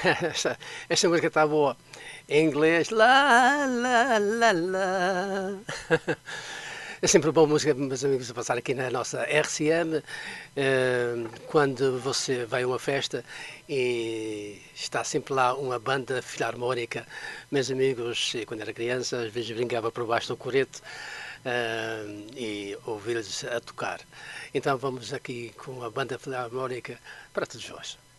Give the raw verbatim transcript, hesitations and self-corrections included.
Esta, esta música está boa. Em inglês, lá, lá, lá, lá. É sempre boa música, meus amigos, a passar aqui na nossa R C M. eh, Quando você vai a uma festa e está sempre lá uma banda filarmónica. Meus amigos, quando era criança, às vezes brincava por baixo do coreto eh, e ouvi-los a tocar. Então vamos aqui com a banda filarmónica para todos vós.